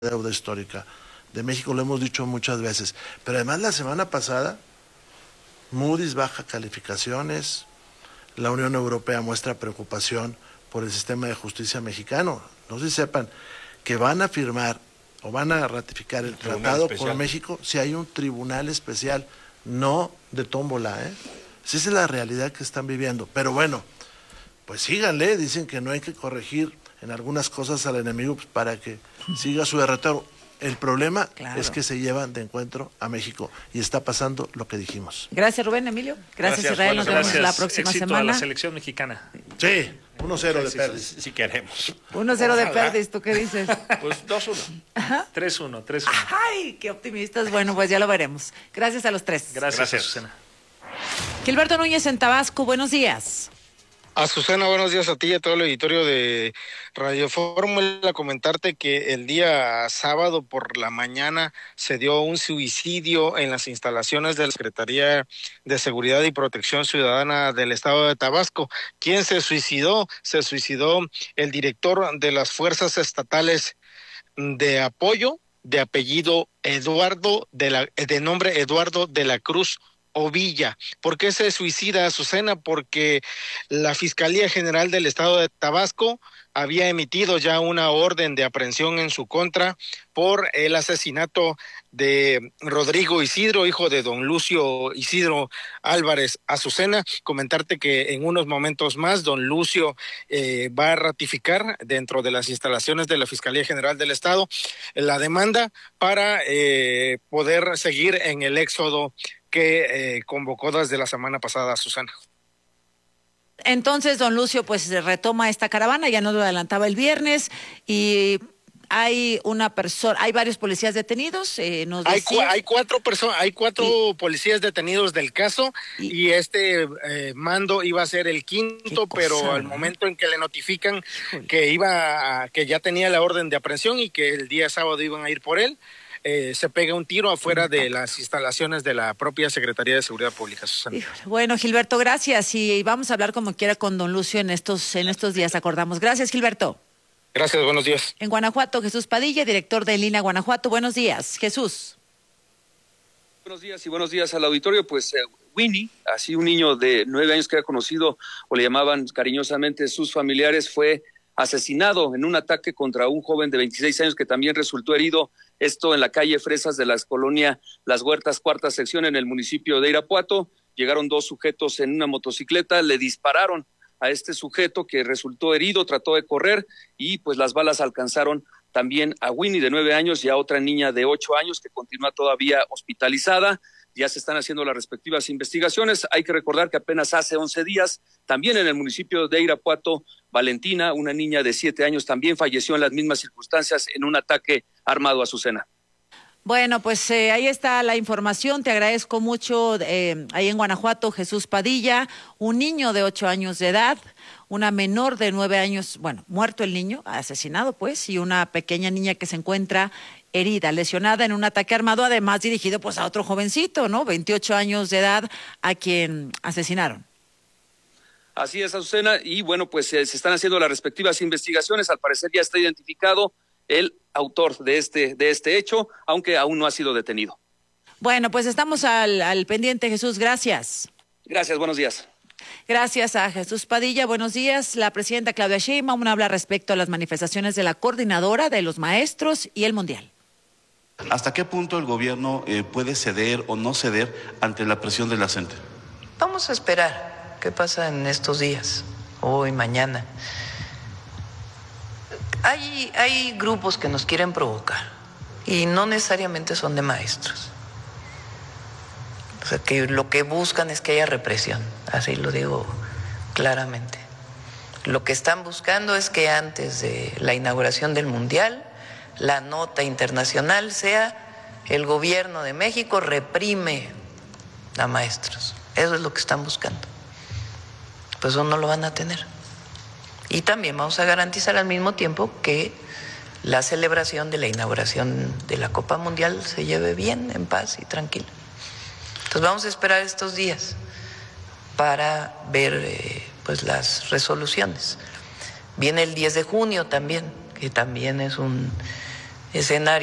deuda histórica de México, lo hemos dicho muchas veces. Pero además la semana pasada, Moody's baja calificaciones, la Unión Europea muestra preocupación por el sistema de justicia mexicano. No sé si sepan que van a firmar o van a ratificar el tratado con México si hay un tribunal especial, no de tómbola, ¿eh? Esa es la realidad que están viviendo. Pero bueno, pues síganle, dicen que no hay que corregir en algunas cosas al enemigo para que siga su derrotero. El problema es que se llevan de encuentro a México y está pasando lo que dijimos. Gracias, Rubén, Emilio. Gracias, Israel. Nos vemos la próxima semana. A la selección mexicana. Sí, 1-0 de Perdis. Si queremos. 1-0 de Perdis, ¿tú qué dices? Pues 2-1. 3-1. Ay, qué optimistas. Bueno, pues ya lo veremos. Gracias a los tres. Gracias. Susana. Gilberto Núñez en Tabasco, buenos días. Azucena, buenos días a ti y a todo el auditorio de Radio Fórmula. Comentarte que el día sábado por la mañana se dio un suicidio en las instalaciones de la Secretaría de Seguridad y Protección Ciudadana del Estado de Tabasco. ¿Quién se suicidó? Se suicidó el director de las Fuerzas Estatales de Apoyo, de apellido Eduardo, de nombre Eduardo de la Cruz Ovilla. ¿Por qué se suicida, Azucena? Porque la Fiscalía General del Estado de Tabasco había emitido ya una orden de aprehensión en su contra por el asesinato de Rodrigo Isidro, hijo de don Lucio Isidro Álvarez. Azucena, comentarte que en unos momentos más don Lucio va a ratificar dentro de las instalaciones de la Fiscalía General del Estado la demanda para poder seguir en el éxodo que convocó desde la semana pasada, Susana. Entonces, don Lucio, pues retoma esta caravana, ya nos lo adelantaba el viernes, y hay hay varios policías detenidos, hay cuatro policías detenidos del caso, y este mando iba a ser el quinto, pero al momento en que le notifican que que ya tenía la orden de aprehensión y que el día sábado iban a ir por él, se pega un tiro afuera de las instalaciones de la propia Secretaría de Seguridad Pública, Susana. Bueno, Gilberto, gracias, y vamos a hablar como quiera con don Lucio en estos días, acordamos. Gracias, Gilberto. Gracias, buenos días. En Guanajuato, Jesús Padilla, director de Lina Guanajuato. Buenos días, Jesús. Buenos días y buenos días al auditorio. Pues Winnie, así un niño de 9 años que era conocido o le llamaban cariñosamente sus familiares, fue asesinado en un ataque contra un joven de 26 años que también resultó herido, esto en la calle Fresas de la colonia Las Huertas, cuarta sección, en el municipio de Irapuato. Llegaron 2 sujetos en una motocicleta, le dispararon a este sujeto que resultó herido, trató de correr y pues las balas alcanzaron también a Winnie de 9 años y a otra niña de 8 años que continúa todavía hospitalizada. Ya se están haciendo las respectivas investigaciones. Hay que recordar que apenas hace 11 días, también en el municipio de Irapuato, Valentina, una niña de 7 años, también falleció en las mismas circunstancias en un ataque armado a Azucena. Bueno, pues ahí está la información. Te agradezco mucho. Ahí en Guanajuato, Jesús Padilla, un niño de 8 años de edad, una menor de 9 años, bueno, muerto el niño, asesinado pues, y una pequeña niña que se encuentra herida, lesionada en un ataque armado, además dirigido pues a otro jovencito, ¿no? 28 años de edad, a quien asesinaron. Así es, Azucena, y bueno, pues se están haciendo las respectivas investigaciones. Al parecer ya está identificado el autor de este hecho, aunque aún no ha sido detenido. Bueno, pues estamos al pendiente, Jesús, gracias. Gracias, buenos días. Gracias a Jesús Padilla, buenos días. La presidenta Claudia Sheinbaum habla respecto a las manifestaciones de la coordinadora de los maestros y el Mundial. ¿Hasta qué punto el gobierno puede ceder o no ceder ante la presión de la gente? Vamos a esperar qué pasa en estos días, hoy, mañana. Hay grupos que nos quieren provocar y no necesariamente son de maestros. O sea, que lo que buscan es que haya represión, así lo digo claramente. Lo que están buscando es que antes de la inauguración del Mundial, la nota internacional sea: el gobierno de México reprime a maestros. Eso es lo que están buscando. Pues eso no lo van a tener. Y también vamos a garantizar al mismo tiempo que la celebración de la inauguración de la Copa Mundial se lleve bien, en paz y tranquilo. Entonces vamos a esperar estos días para ver pues las resoluciones. Viene el 10 de junio también, que también es un escenario.